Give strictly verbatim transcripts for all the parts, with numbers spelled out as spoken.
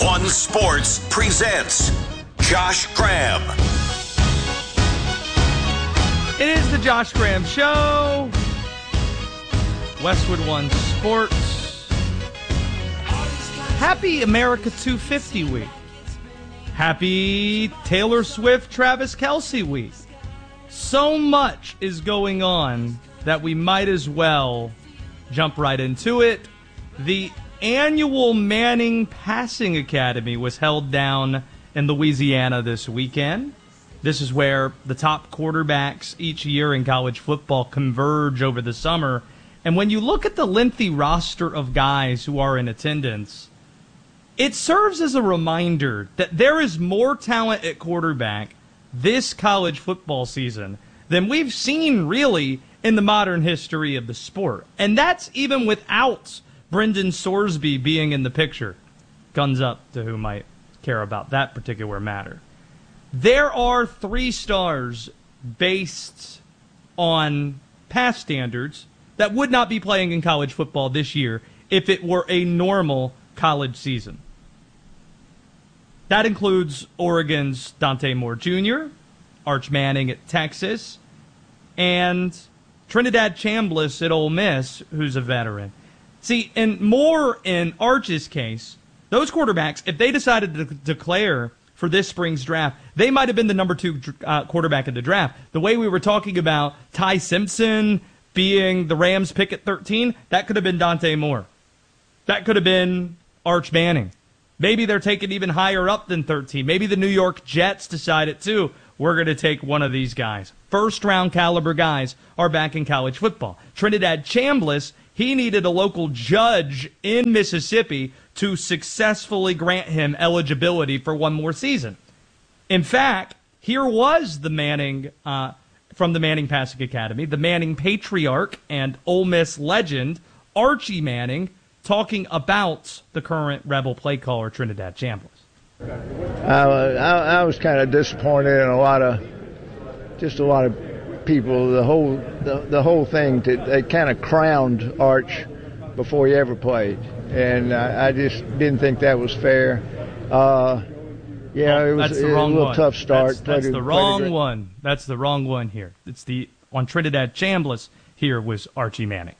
One Sports presents Josh Graham. It is the Josh Graham Show. Westwood One Sports. Happy America two fifty week. Happy Taylor Swift, Travis Kelce week. So much is going on that we might as well jump right into it. The annual Manning Passing Academy was held down in Louisiana this weekend. This is where the top quarterbacks each year in college football converge over the summer. And when you look at the lengthy roster of guys who are in attendance, it serves as a reminder that there is more talent at quarterback this college football season than we've seen really in the modern history of the sport. And that's even without Brendan Sorsby being in the picture. Guns up to who might care about that particular matter. There are three stars based on past standards that would not be playing in college football this year if it were a normal college season. That includes Oregon's Dante Moore Junior, Arch Manning at Texas, and Trinidad Chambliss at Ole Miss, who's a veteran. See, and Moore in Arch's case, those quarterbacks, if they decided to declare for this spring's draft, they might have been the number two uh, quarterback in the draft. The way we were talking about Ty Simpson being the Rams pick at thirteen, that could have been Dante Moore. That could have been Arch Manning. Maybe they're taking even higher up than thirteen. Maybe the New York Jets decided, too, we're going to take one of these guys. First-round caliber guys are back in college football. Trinidad Chambliss, he needed a local judge in Mississippi to successfully grant him eligibility for one more season. In fact, here was the Manning uh, from the Manning Passing Academy, the Manning patriarch and Ole Miss legend, Archie Manning, talking about the current Rebel play caller, Trinidad Chambliss. I, I, I was kind of disappointed in a lot of, just a lot of people. The whole, the, the whole thing, to, they kind of crowned Arch before he ever played, and I, I just didn't think that was fair. Uh, yeah, well, it was, it was a little one. tough start. That's, that's the wrong one. That's the wrong one here. It's the on Trinidad Chambliss. Here was Archie Manning.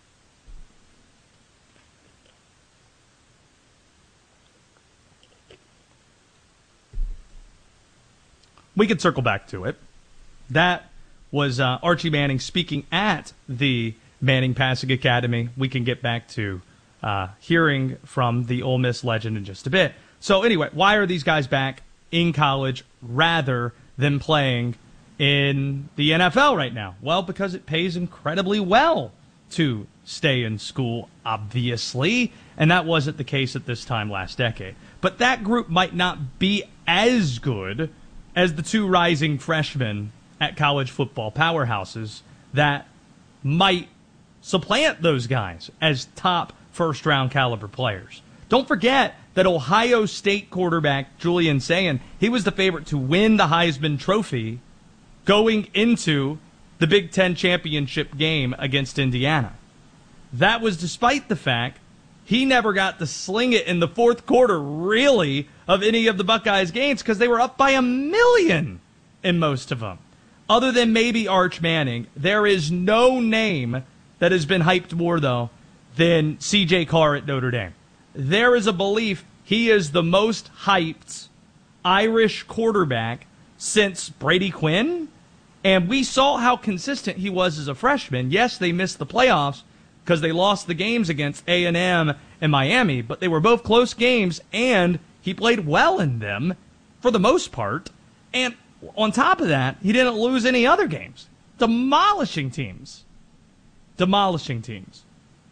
We could circle back to it. That was uh, Archie Manning speaking at the Manning Passing Academy. We can get back to uh, hearing from the Ole Miss legend in just a bit. So anyway, why are these guys back in college rather than playing in the N F L right now? Well, because it pays incredibly well to stay in school, obviously, and that wasn't the case at this time last decade. But that group might not be as good as the two rising freshmen at college football powerhouses that might supplant those guys as top first-round caliber players. Don't forget that Ohio State quarterback Julian Sayin, he was the favorite to win the Heisman Trophy going into the Big Ten championship game against Indiana. That was despite the fact he never got to sling it in the fourth quarter, really, of any of the Buckeyes games because they were up by a million in most of them. Other than maybe Arch Manning, there is no name that has been hyped more, though, than C J Carr at Notre Dame. There is a belief he is the most hyped Irish quarterback since Brady Quinn, and we saw how consistent he was as a freshman. Yes, they missed the playoffs because they lost the games against A and M and Miami, but they were both close games, and he played well in them for the most part. And on top of that, he didn't lose any other games. Demolishing teams. Demolishing teams.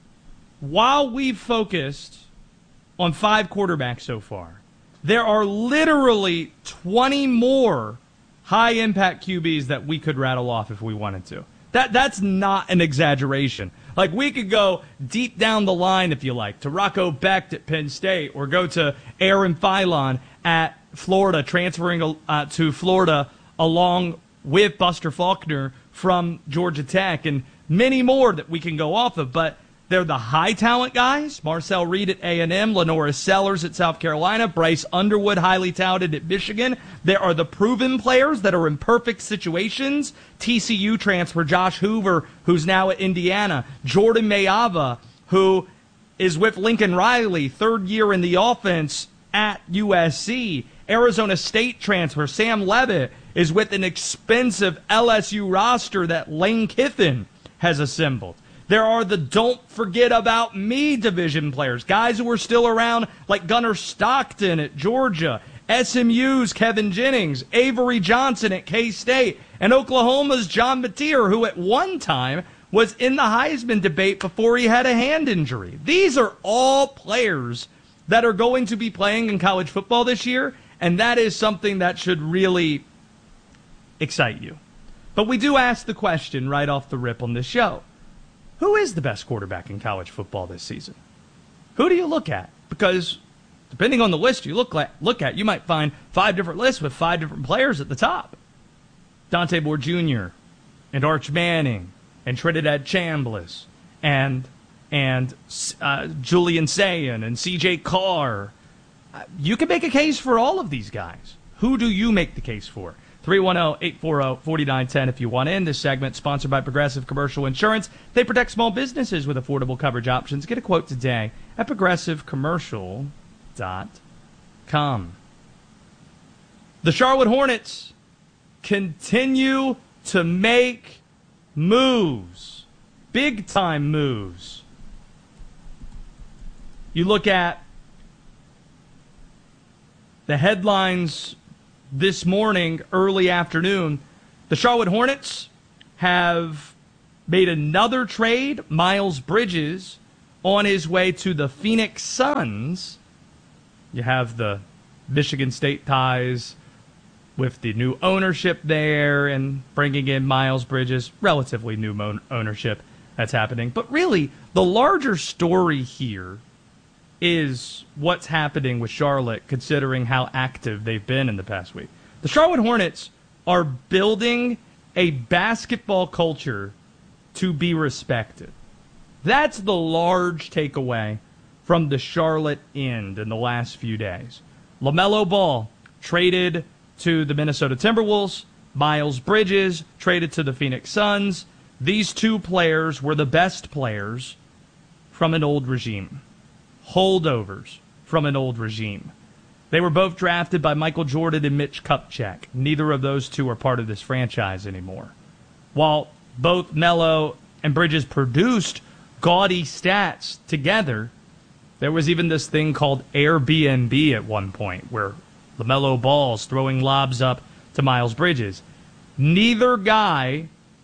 While we've focused on five quarterbacks so far, there are literally twenty more high-impact Q Bs that we could rattle off if we wanted to. That That's not an exaggeration. Like, we could go deep down the line, if you like, to Rocco Becht at Penn State, or go to Aaron Philon at Florida, transferring uh, to Florida along with Buster Faulkner from Georgia Tech, and many more that we can go off of. But They're the high talent guys. Marcel Reed at A and M, Lenora Sellers at South Carolina, Bryce Underwood, highly touted at Michigan. There are the proven players that are in perfect situations. T C U transfer Josh Hoover, who's now at Indiana. Jordan Mayava, who is with Lincoln Riley, third year in the offense at U S C. Arizona State transfer Sam Levitt is with an expensive L S U roster that Lane Kiffin has assembled. There are the don't forget about me division players, guys who are still around like Gunnar Stockton at Georgia, S M U's Kevin Jennings, Avery Johnson at K-State, and Oklahoma's John Mateer, who at one time was in the Heisman debate before he had a hand injury. These are all players that are going to be playing in college football this year, and that is something that should really excite you. But we do ask the question right off the rip on this show. Who is the best quarterback in college football this season? Who do you look at? Because depending on the list you look at, look at, you might find five different lists with five different players at the top. Dante Moore Junior and Arch Manning and Trinidad Chambliss and and uh, Julian Sayin and C J Carr. Uh, you can make a case for all of these guys. Who do you make the case for? three one zero, eight four zero, four nine one zero if you want in. This segment sponsored by Progressive Commercial Insurance. They protect small businesses with affordable coverage options. Get a quote today at progressive commercial dot com. The Charlotte Hornets continue to make moves. Big-time moves. You look at the headlines this morning, early afternoon. The Charlotte Hornets have made another trade. Miles Bridges on his way to the Phoenix Suns. You have the Michigan State ties with the new ownership there and bringing in Miles Bridges. Relatively new mo- ownership that's happening. But really, the larger story here is what's happening with Charlotte, considering how active they've been in the past week. The Charlotte Hornets are building a basketball culture to be respected. That's the large takeaway from the Charlotte end in the last few days. LaMelo Ball traded to the Minnesota Timberwolves. Miles Bridges traded to the Phoenix Suns. These two players were the best players from an old regime. Holdovers from an old regime. They were both drafted by Michael Jordan and Mitch Kupchak. Neither of those two are part of this franchise anymore. While both Melo and Bridges produced gaudy stats together, there was even this thing called Airbnb at one point where LaMelo Ball's throwing lobs up to Miles Bridges. Neither guy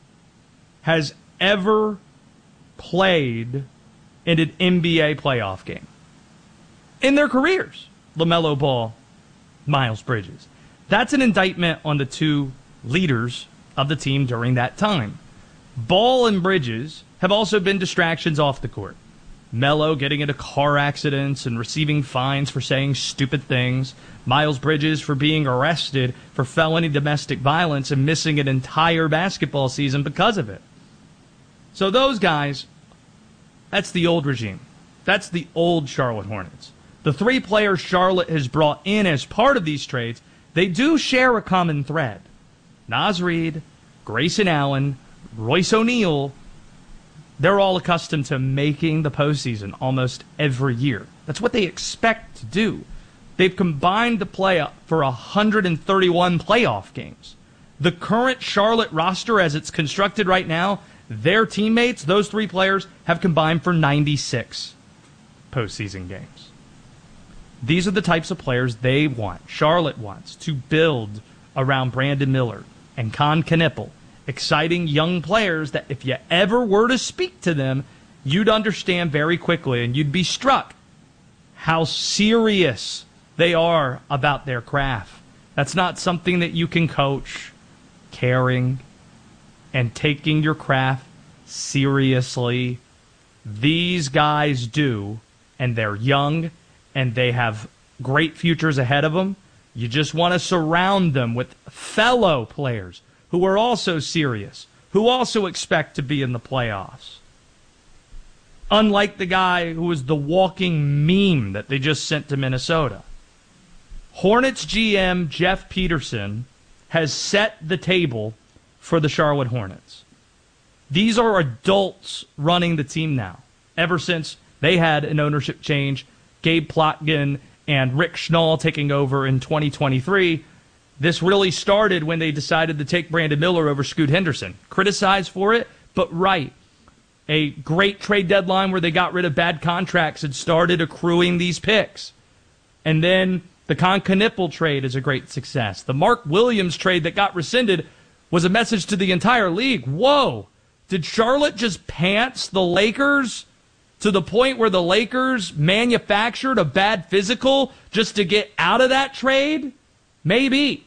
has ever played in an N B A playoff game in their careers. LaMelo Ball, Miles Bridges. That's an indictment on the two leaders of the team during that time. Ball and Bridges have also been distractions off the court. Melo getting into car accidents and receiving fines for saying stupid things. Miles Bridges for being arrested for felony domestic violence and missing an entire basketball season because of it. So those guys, that's the old regime. That's the old Charlotte Hornets. The three players Charlotte has brought in as part of these trades, they do share a common thread. Naz Reid, Grayson Allen, Royce O'Neal, they're all accustomed to making the postseason almost every year. That's what they expect to do. They've combined to play for one hundred thirty-one playoff games. The current Charlotte roster as it's constructed right now, their teammates, those three players, have combined for ninety-six postseason games. These are the types of players they want, Charlotte wants, to build around Brandon Miller and Con Knippel. Exciting young players that if you ever were to speak to them, you'd understand very quickly and you'd be struck how serious they are about their craft. That's not something that you can coach. Caring and taking your craft seriously. These guys do, and they're young, and they have great futures ahead of them. You just want to surround them with fellow players who are also serious, who also expect to be in the playoffs. unlike the guy who was the walking meme that they just sent to Minnesota. Hornets G M Jeff Peterson has set the table for the Charlotte Hornets. These are adults running the team now, ever since they had an ownership change, Gabe Plotkin and Rick Schnall taking over in twenty twenty-three. This really started when they decided to take Brandon Miller over Scoot Henderson. Criticized for it, but right. A great trade deadline where they got rid of bad contracts and started accruing these picks. And then the Con Knippel trade is a great success. The Mark Williams trade that got rescinded was a message to the entire league. Whoa, did Charlotte just pants the Lakers to the point where the Lakers manufactured a bad physical just to get out of that trade? Maybe.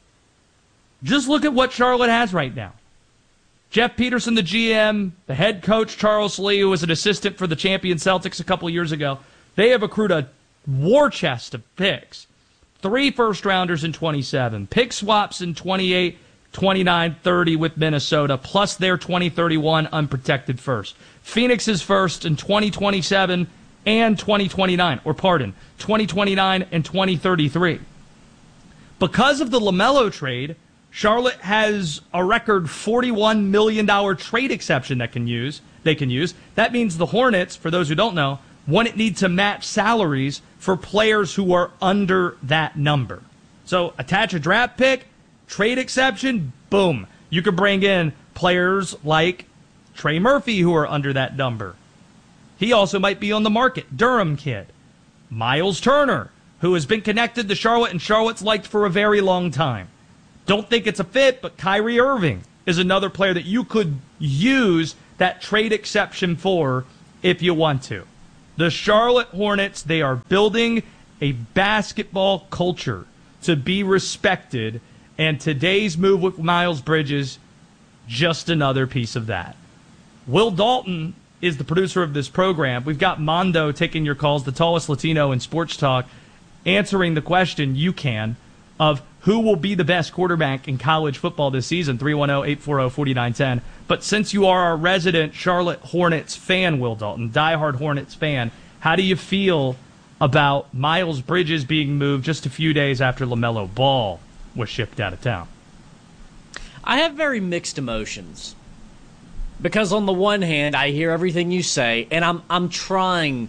Just look at what Charlotte has right now. Jeff Peterson, the G M, the head coach, Charles Lee, who was an assistant for the champion Celtics a couple of years ago, they have accrued a war chest of picks. Three first-rounders in twenty-seven, pick swaps in twenty-eight, twenty-nine, thirty with Minnesota, plus their twenty thirty-one unprotected first. Phoenix's first in twenty twenty-seven and twenty twenty-nine, or pardon, twenty twenty-nine and twenty thirty-three. Because of the LaMelo trade, Charlotte has a record forty-one million dollars trade exception that can use. They can use. That means the Hornets, for those who don't know, wouldn't need to match salaries for players who are under that number. So attach a draft pick, trade exception, boom. You could bring in players like Trey Murphy who are under that number. He also might be on the market. Durham kid. Miles Turner, who has been connected to Charlotte and Charlotte's liked for a very long time. Don't think it's a fit, but Kyrie Irving is another player that you could use that trade exception for if you want to. The Charlotte Hornets, they are building a basketball culture to be respected, and today's move with Miles Bridges, just another piece of that. Will Dalton is the producer of this program. We've got Mondo taking your calls, the tallest Latino in sports talk, answering the question you can of who will be the best quarterback in college football this season, three one zero, eight four zero, four nine one zero. But since you are our resident Charlotte Hornets fan, Will Dalton, diehard Hornets fan, how do you feel about Miles Bridges being moved just a few days after LaMelo Ball was shipped out of town? I have very mixed emotions. Because on the one hand, I hear everything you say, and I'm I'm trying